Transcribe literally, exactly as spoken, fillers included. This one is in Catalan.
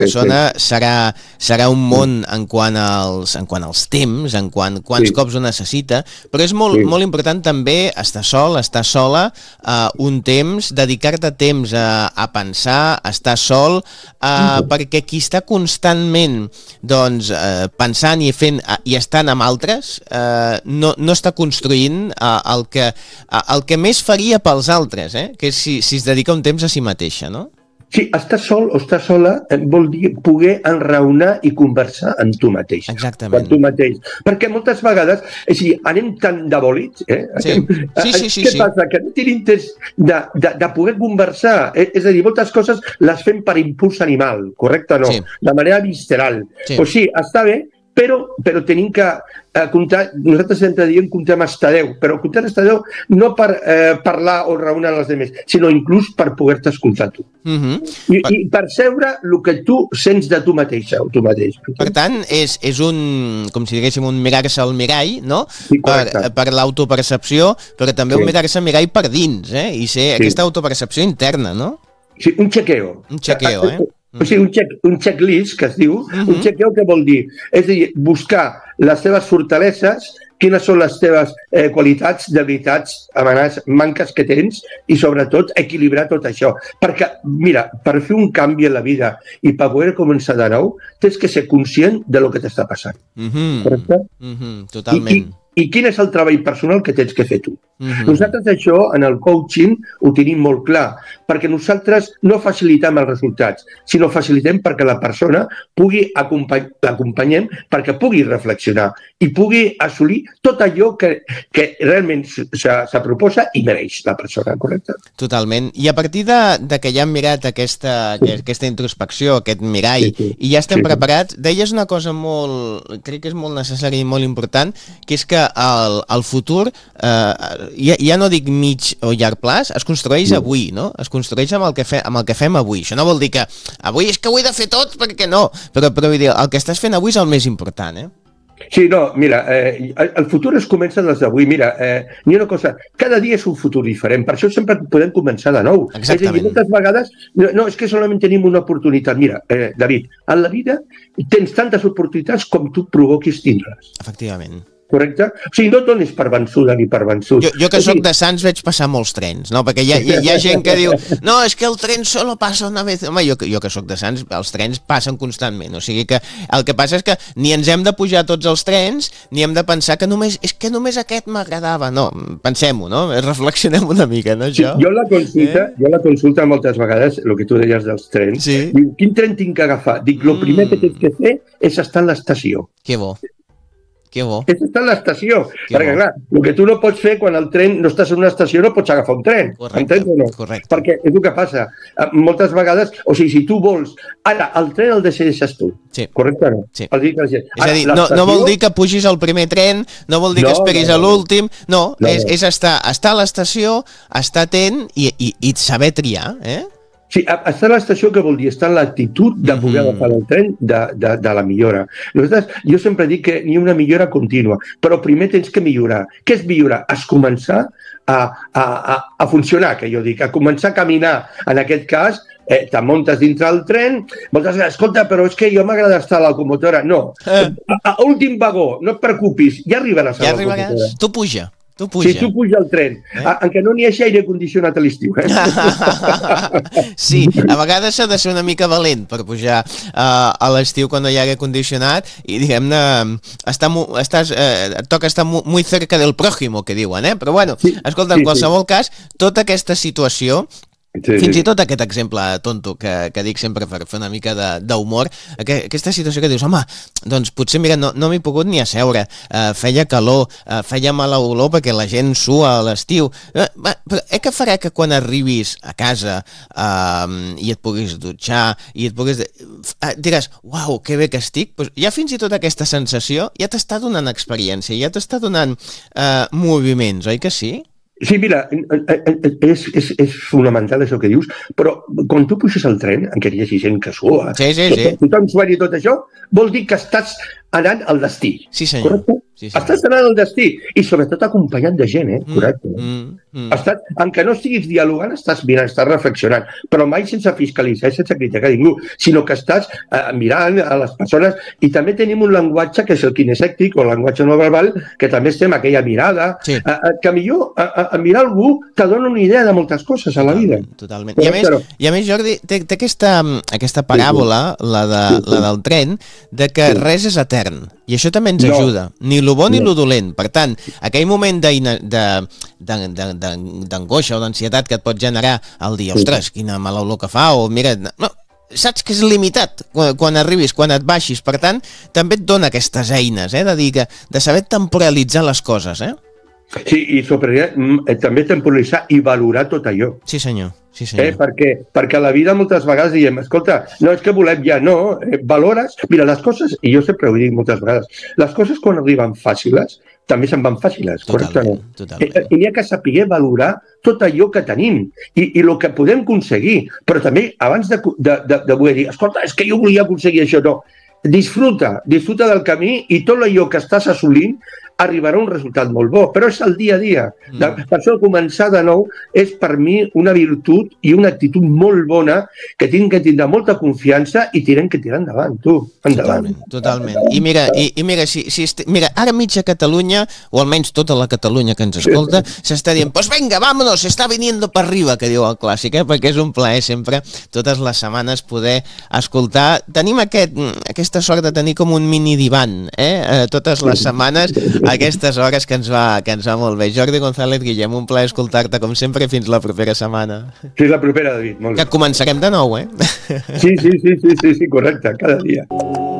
persona serà, serà un món en quant als, en quant als temps, en quant quants sí. cops ho necessita, però és molt, sí. molt important també estar sol, estar sola, uh, un temps, dedicar-te temps a, a pensar, a estar sol, uh, sí. perquè qui està constantment doncs, uh, pensant i fent uh, i estant amb altres, uh, no, no està construint uh, el, que, uh, el que més faria pels altres, eh? Que és si, si es dedica un temps a si mateixa, no? Sí, estar sol o estar sola vol dir poder enraonar i conversar amb tu mateix. Exactament. Amb tu mateix. Perquè moltes vegades, és a dir, anem tan de bòlits, eh? Sí, sí, sí. sí Què sí. passa? Que no tenim temps de, de, de poder conversar. És a dir, moltes coses les fem per impuls animal, correcte o no? Sí. De manera visceral. Sí. Pues sí, està bé, però, però tenim que eh, comptar, nosaltres sempre diem comptar amb estar Déu, però comptar amb estar Déu no per eh, parlar o raonar als altres, sinó inclús per poder-te escoltar tu. Uh -huh. I, per... I percebre el que tu sents de tu mateixa o tu mateix. Per tant, és, és un, com si diguéssim, un mirar-se al mirall, no? Sí, per, per l'autopercepció, però també sí. un mirar-se al mirall per dins, eh? I ser sí. aquesta autopercepció interna, no? Sí, un chequeo. Un chequeo, eh? O sigui, un, check, un checklist, que es diu, uh-huh. un chequeo què vol dir? És a dir, buscar les teves fortaleses, quines són les teves eh, qualitats, debilitats, amenaces, manques que tens i, sobretot, equilibrar tot això. Perquè, mira, per fer un canvi en la vida i per poder començar de nou, tens que ser conscient de lo que t'està passant. Uh-huh. Correcte? Uh-huh. Totalment. I, i, I quin és el treball personal que tens que fer tu? Uh-huh. Nosaltres això, en el coaching, ho tenim molt clar, perquè nosaltres no facilitem els resultats, sinó facilitem perquè la persona pugui acompany l'acompanyem perquè pugui reflexionar i pugui assolir tot allò que, que realment se, se proposa i mereix la persona, correcte? Totalment. I a partir de, de que ja hem mirat aquesta, sí. aquesta introspecció, aquest mirall, sí, sí. i ja estem sí, preparats, deies una cosa molt, crec que és molt necessària i molt important, que és que el, el futur, eh, ja, ja no dic mig o llarg plaç, es construeix no. avui, no? Es construeix amb el, que fe, amb el que fem avui. Això no vol dir que avui és que ho he de fer tot, perquè no, però, però vull dir, el que estàs fent avui és el més important, eh? Sí, no, mira, eh, el futur es comença des d'avui. Mira, eh, ni una cosa, cada dia és un futur diferent, per això sempre podem començar de nou. Exactament. És a dir, moltes vegades, no, no, és que solament tenim una oportunitat. Mira, eh, David, en la vida tens tantes oportunitats com tu provoquis tindre-les. Efectivament. Correcte? O sigui, no et donis per vençuda ni per vençut. Jo, jo que o sigui... soc de Sants veig passar molts trens, no? Perquè hi ha, hi, hi ha gent que diu no, és que el tren solo passa una vez. Home, jo, jo que soc de Sants, els trens passen constantment. O sigui que el que passa és que ni ens hem de pujar tots els trens, ni hem de pensar que només és que només aquest m'agradava. No, pensem-ho, no? Reflexionem una mica, no, això? Sí, jo la consulta, eh? jo la consulta moltes vegades, el que tu deies dels trens, sí. diu, quin tren tinc que agafar? Dic, el mm. primer que tens que fer és estar a l'estació. Que bo. Que bo. És estar a l'estació. Perquè, bo. clar, el que tu no pots fer quan el tren no estàs en una estació no pots agafar un tren. Correcte, entens o no? correcte. Perquè és el que passa. Moltes vegades, o sigui, si tu vols... Ara, el tren el decideixes tu. Sí. Correcte o no? Sí. El dic, ara, és a dir, no, no vol dir que pugis al primer tren, no vol dir no, que esperis no, no, a l'últim, no, no, és, és estar, estar a l'estació, estar atent i, i, i saber triar, eh? Sí, estar a l'estació que vol dir estar en l'actitud de poder agafar el tren de, de, de la millora. Nosaltres, jo sempre dic que hi ha una millora contínua, però primer tens que millorar. Què és millorar? És començar a, a, a, a funcionar, que jo dic, a començar a caminar. En aquest cas, eh, te muntes dintre el tren, moltes vegades, escolta, però és que jo m'agrada estar a la locomotora. No, eh. a, a últim vagó, no et preocupis, ja arribaràs a ja la locomotora. Arribaràs. Tu puja. Tu puja. Sí, tu puja al tren, eh? en què no n'hi hagi aire condicionat a l'estiu. Eh? Sí, a vegades s'ha de ser una mica valent per pujar uh, a l'estiu quan no hi ha aire condicionat i, diguem-ne, està, estàs, eh, et toca estar muy cerca del prójimo, que diuen, eh? Però bueno, sí, escolta, en sí, qualsevol sí. cas, tota aquesta situació... Sí, fins sí. i tot aquest exemple tonto que, que dic sempre per fer una mica d'humor, aquesta situació que dius, home, doncs potser, mira, no, no m'he pogut ni asseure, uh, feia calor, uh, feia mala olor perquè la gent sua a l'estiu, uh, però eh, què farà que quan arribis a casa uh, i et puguis dutxar i et puguis... Uh, diràs, uau, que bé que estic, pues ja fins i tot aquesta sensació ja t'està donant experiència, ja t'està donant uh, moviments, oi que sí? Sí, mira, és, és, és fonamental això que dius, però quan tu puixes al tren, en què hi hagi gent que sua, sí, sí, sí. tothom suar i tot això, vol dir que estàs anant al destí. Sí, senyor. Correcte? Sí, senyor. Estàs anant al destí i sobretot acompanyat de gent, eh? Correcte. Mm, mm, mm. Estàs, encara no estiguis dialogant, estàs mirant, estàs reflexionant, però mai sense fiscalitzar i sense criticar ningú, sinó que estàs eh, mirant a les persones i també tenim un llenguatge que és el kinestètic o el llenguatge no verbal, que també estem aquella mirada, sí. eh, eh, que millor a, a, a mirar algú te dona una idea de moltes coses a la vida. Totalment. I a més, i a més Jordi, té, té aquesta, aquesta paràbola, la, de, la del tren, de que res és etern. I això també ens ajuda. No. Ni lo bo ni lo dolent. Per tant, aquell moment d'angoixa o d'ansietat que et pot generar el dir, ostres, quina mala olor que fa, o mira... No, saps que és limitat quan, quan arribis, quan et baixis. Per tant, també et dona aquestes eines, eh, de, dir que, de saber temporalitzar les coses, eh? Sí, i sobre, també temporalitzar i valorar tot allò. Sí, senyor. Sí, senyor. Eh, perquè, perquè a la vida moltes vegades diem, escolta, no, és que volem ja, no, eh, valores, mira, les coses, i jo sempre ho dic moltes vegades, les coses quan arriben fàciles, també se'n van fàciles, correctament. Totalment. Eh, I n'hi ha que saber valorar tot allò que tenim i, i el que podem aconseguir, però també abans de, de, de, de voler dir, escolta, és que jo volia aconseguir això, no, disfruta, disfruta del camí i tot allò que estàs assolint arribarà un resultat molt bo, però és el dia a dia. Mm. Per això començar de nou és per mi una virtut i una actitud molt bona que tinc que tindre molta confiança i tirem que tirar endavant, tu, endavant. Totalment, totalment. I mira, i, i mira, si, si est... mira, ara mitja Catalunya, o almenys tota la Catalunya que ens escolta, s'està dient, pues venga, vámonos, está viniendo para arriba, que diu el clàssic, eh? Perquè és un plaer sempre, totes les setmanes, poder escoltar. Tenim aquest, aquesta sort de tenir com un mini divan, eh? Totes les setmanes, aquestes hores que ens va, que ens va molt bé. Jordi González Guillem, un plaer escoltar-te com sempre, fins la propera setmana. Fins la propera, David. Molt bé. Que començarem de nou, eh? Sí, sí, sí, sí, sí, sí, correcte, cada dia.